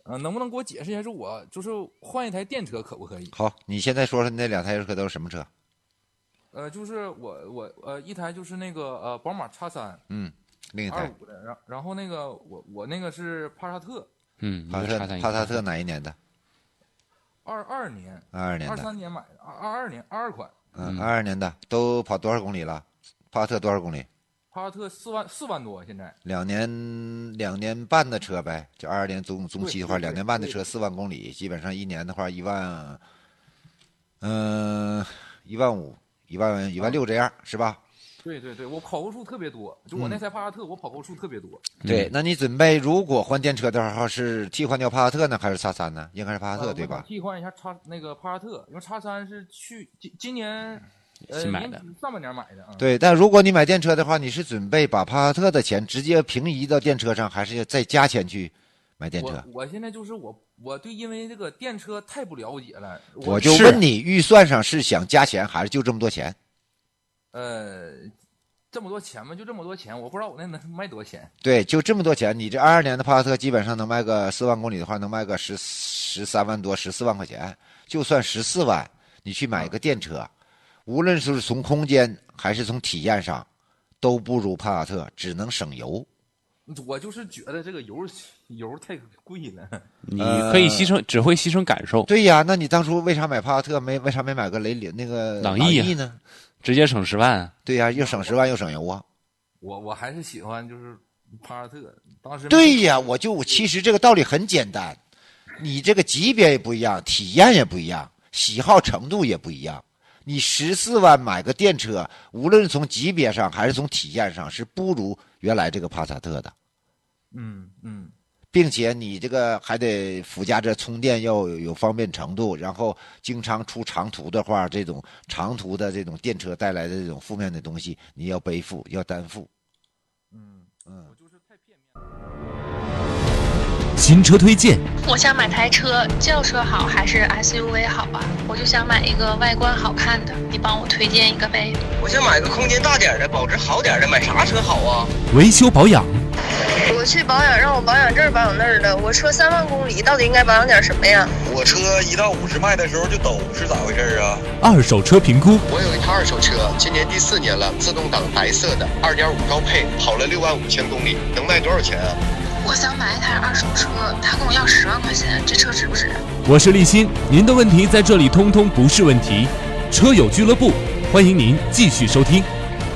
能不能给我解释一下，我就是换一台电车可不可以？ 好，你现在说说你那2台车都是什么车？ 就是我一台就是那个宝马 X3， 另一台 25的，然后那个我那个是帕萨特， 帕萨特哪一年的 22年 ？22年的 ，23年买的，22年22款。 22年的都跑多少公里了？帕萨特多少公里？ 帕萨特4万多，现在 2年半的车呗，就22年中期的话，2年半的车4万公里，基本上一年的话1万，1万5、1万6这样是吧？ 对，我跑过数特别多，就我那台帕萨特，我跑过数特别多。 对，那你准备如果换电车的话，是替换掉帕萨特呢，还是X3呢？应该是帕萨特对吧？ 替换一下那个帕萨特，因为X3是今年新买的， 上半年买的。 对，但如果你买电车的话，你是准备把帕萨特的钱直接平移到电车上，还是要再加钱去买电车？ 我现在就是我对因为这个电车太不了解了， 我就问你，预算上是想加钱，还是就这么多钱？ 这么多钱吗？就这么多钱，我不知道我那能卖多少钱。 对，就这么多钱。你这22年的帕萨特基本上能卖个4万公里的话，能卖个13万多、14万块钱。就算14万，你去买一个电车，无论是从空间还是从体验上，都不如帕萨特，只能省油。 我就是觉得这个油太贵了。 你可以只会牺牲感受。 对呀，那你当初为啥买帕萨特为啥没买个那个朗逸呢？ 直接省10万。 对呀，又省10万又省油啊。 我还是喜欢就是帕萨特，当时对呀，其实这个道理很简单，你这个级别也不一样，体验也不一样，喜好程度也不一样。你14万买个电车，无论从级别上还是从体验上，是不如原来这个帕萨特的。并且你这个还得附加着充电要有方便程度，然后经常出长途的话，这种长途的这种电车带来的这种负面的东西，你要背负，要担负。 我就是太片面了。 新车推荐， 我想买台车，轿车好还是 SUV 好啊？我就想买一个外观好看的，你帮我推荐一个呗。 我想买个空间大点的，保值好点的，买啥车好啊？ 维修保养， 我去保养，让我保养这儿保养那儿的。我车3万公里，到底应该保养点什么呀？ 我车1到50迈的时候就抖，是咋回事啊？ 二手车评估， 我有一台二手车，今年第4年了，自动挡白色的，2.5高配，跑了6万5千公里，能卖多少钱啊？ 我想买一台二手车，他跟我要10万块钱，这车值不值？ 我是立新，您的问题在这里通通不是问题。车友俱乐部，欢迎您继续收听。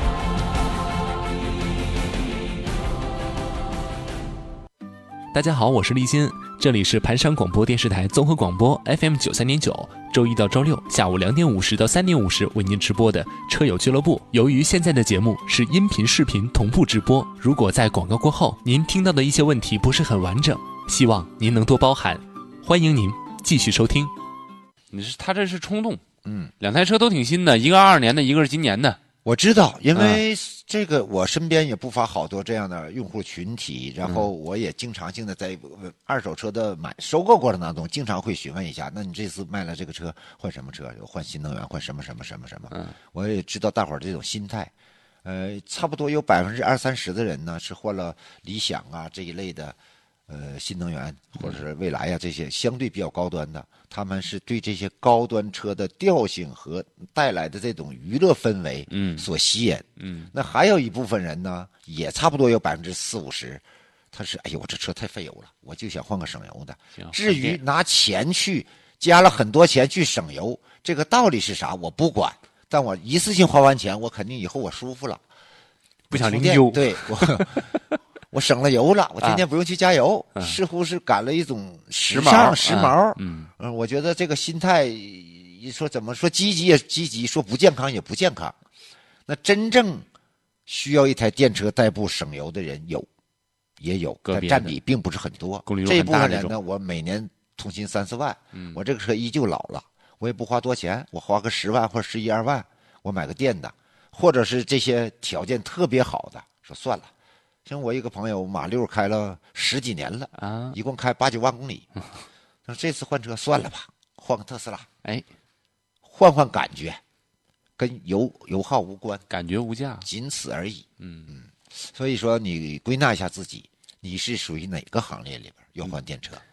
大家好，我是立新，这里是盘山广播电视台综合广播 FM 93.9，周一到周六下午2点50到3点50为您直播的车友俱乐部。由于现在的节目是音频视频同步直播，如果在广告过后您听到的一些问题不是很完整，希望您能多包涵。欢迎您继续收听。 他这是冲动，2台车都挺新的，一个22年的，一个是今年的。 我知道，因为这个我身边也不乏好多这样的用户群体，然后我也经常性的在二手车的收购过程当中，经常会询问一下，那你这次卖了这个车换什么车？换新能源，换什么？我也知道大伙儿这种心态，差不多有20-30%的人呢是换了理想啊这一类的。新能源或者是蔚来呀，这些相对比较高端的，他们是对这些高端车的调性和带来的这种娱乐氛围所吸引。那还有一部分人呢，也差不多有40-50%，他是哎呦，我这车太费油了，我就想换个省油的。至于拿钱去加了很多钱去省油，这个道理是啥我不管，但我一次性花完钱，我肯定以后我舒服了， 不想零丢。 对我省了油了，我今天不用去加油，似乎是赶了一种时髦。我觉得这个心态，说怎么说积极也积极，说不健康也不健康。那真正需要一台电车代步省油的人也有，但占比并不是很多。这一部分人呢，我每年通勤3-4万，我这个车依旧老了，我也不花多钱，我花个10万或者11-12万，我买个电的，或者是这些条件特别好的，说算了。像我一个朋友，马六开了10几年了一共开8-9万公里。说这次换车算了吧，换个特斯拉，换感觉，跟油耗无关， 感觉无价， 仅此而已。所以说你归纳一下自己，你是属于哪个行列里边要换电车？